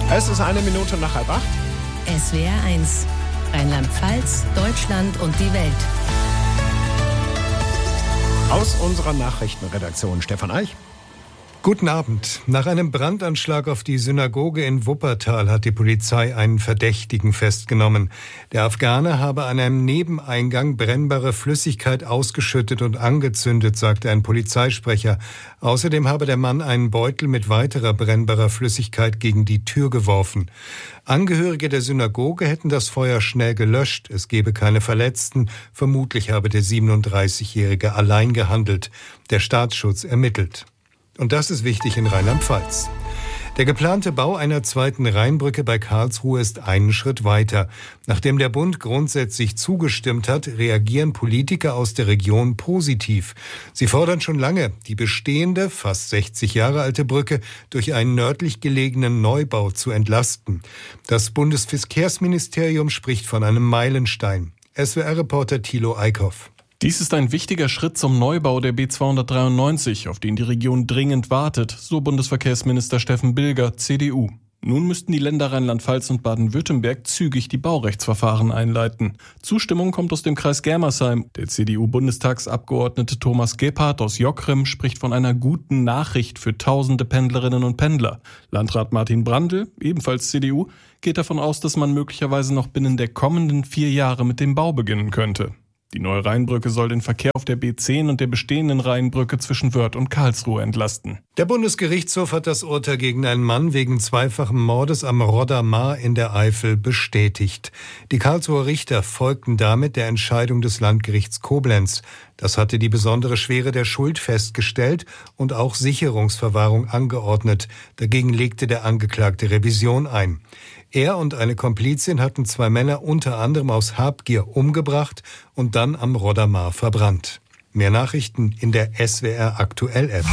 Es ist 1 Minute nach 7:30. SWR 1, Rheinland-Pfalz, Deutschland und die Welt. Aus unserer Nachrichtenredaktion Stefan Eich. Guten Abend. Nach einem Brandanschlag auf die Synagoge in Wuppertal hat die Polizei einen Verdächtigen festgenommen. Der Afghane habe an einem Nebeneingang brennbare Flüssigkeit ausgeschüttet und angezündet, sagte ein Polizeisprecher. Außerdem habe der Mann einen Beutel mit weiterer brennbarer Flüssigkeit gegen die Tür geworfen. Angehörige der Synagoge hätten das Feuer schnell gelöscht. Es gebe keine Verletzten. Vermutlich habe der 37-Jährige allein gehandelt. Der Staatsschutz ermittelt. Und das ist wichtig in Rheinland-Pfalz. Der geplante Bau einer zweiten Rheinbrücke bei Karlsruhe ist einen Schritt weiter. Nachdem der Bund grundsätzlich zugestimmt hat, reagieren Politiker aus der Region positiv. Sie fordern schon lange, die bestehende, fast 60 Jahre alte Brücke durch einen nördlich gelegenen Neubau zu entlasten. Das Bundesverkehrsministerium spricht von einem Meilenstein. SWR-Reporter Thilo Eickhoff. Dies ist ein wichtiger Schritt zum Neubau der B293, auf den die Region dringend wartet, so Bundesverkehrsminister Steffen Bilger, CDU. Nun müssten die Länder Rheinland-Pfalz und Baden-Württemberg zügig die Baurechtsverfahren einleiten. Zustimmung kommt aus dem Kreis Germersheim. Der CDU-Bundestagsabgeordnete Thomas Gebhardt aus Jockrim spricht von einer guten Nachricht für tausende Pendlerinnen und Pendler. Landrat Martin Brandl, ebenfalls CDU, geht davon aus, dass man möglicherweise noch binnen der kommenden 4 Jahre mit dem Bau beginnen könnte. Die neue Rheinbrücke soll den Verkehr auf der B10 und der bestehenden Rheinbrücke zwischen Wörth und Karlsruhe entlasten. Der Bundesgerichtshof hat das Urteil gegen einen Mann wegen zweifachen Mordes am Rodder Maar in der Eifel bestätigt. Die Karlsruher Richter folgten damit der Entscheidung des Landgerichts Koblenz. Das hatte die besondere Schwere der Schuld festgestellt und auch Sicherungsverwahrung angeordnet. Dagegen legte der Angeklagte Revision ein. Er und eine Komplizin hatten 2 Männer unter anderem aus Habgier umgebracht und dann am Rodder Maar verbrannt. Mehr Nachrichten in der SWR Aktuell App.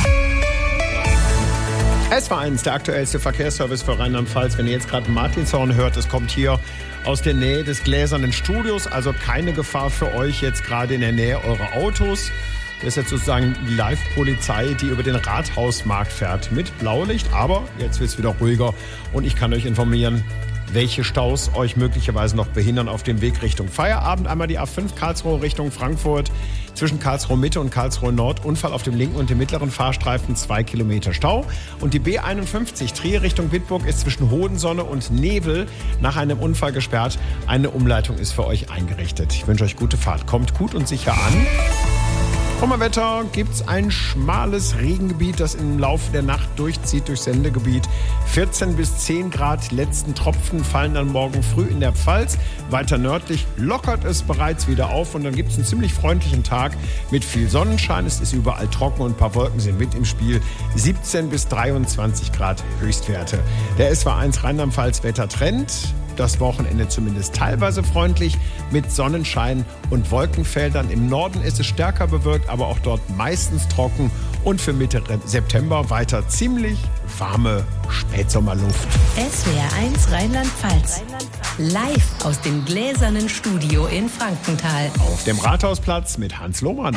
Es war eins der aktuellste Verkehrsservice für Rheinland-Pfalz. Wenn ihr jetzt gerade Martinshorn hört, es kommt hier aus der Nähe des gläsernen Studios. Also keine Gefahr für euch jetzt gerade in der Nähe eurer Autos. Das ist jetzt sozusagen die Live-Polizei, die über den Rathausmarkt fährt mit Blaulicht. Aber jetzt wird es wieder ruhiger und ich kann euch informieren, welche Staus euch möglicherweise noch behindern auf dem Weg Richtung Feierabend. Einmal die A5 Karlsruhe Richtung Frankfurt. Zwischen Karlsruhe Mitte und Karlsruhe Nord Unfall auf dem linken und dem mittleren Fahrstreifen, 2 Kilometer Stau. Und die B51 Trier Richtung Bitburg ist zwischen Hodensonne und Nebel nach einem Unfall gesperrt. Eine Umleitung ist für euch eingerichtet. Ich wünsche euch gute Fahrt. Kommt gut und sicher an. Vom Wetter gibt's ein schmales Regengebiet, das im Laufe der Nacht durchzieht durchs Sendegebiet. 14 bis 10 Grad, letzten Tropfen fallen dann morgen früh in der Pfalz. Weiter nördlich lockert es bereits wieder auf und dann gibt's einen ziemlich freundlichen Tag mit viel Sonnenschein. Es ist überall trocken und ein paar Wolken sind mit im Spiel. 17 bis 23 Grad Höchstwerte. Der SWR1 Rheinland-Pfalz Wettertrend. Das Wochenende zumindest teilweise freundlich mit Sonnenschein und Wolkenfeldern. Im Norden ist es stärker bewölkt, aber auch dort meistens trocken. Und für Mitte September weiter ziemlich warme Spätsommerluft. SWR1 Rheinland-Pfalz. Live aus dem gläsernen Studio in Frankenthal. Auf dem Rathausplatz mit Hans Lohmann.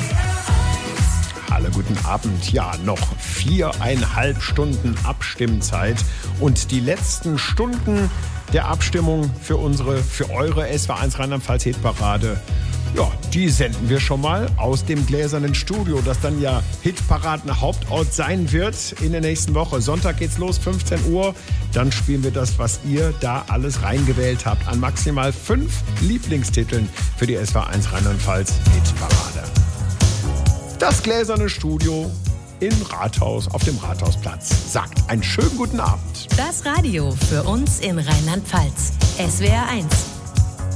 Hallo, guten Abend. Ja, noch 4,5 Stunden Abstimmzeit. Und die letzten Stunden der Abstimmung für eure SWR1 Rheinland-Pfalz Hitparade, ja, die senden wir schon mal aus dem gläsernen Studio, das dann ja Hitparaden Hauptort sein wird in der nächsten Woche. Sonntag geht's los, 15 Uhr. Dann spielen wir das, was ihr da alles reingewählt habt, an maximal 5 Lieblingstiteln für die SWR1 Rheinland-Pfalz Hitparade. Das gläserne Studio im Rathaus, auf dem Rathausplatz, sagt einen schönen guten Abend. Das Radio für uns in Rheinland-Pfalz. SWR 1.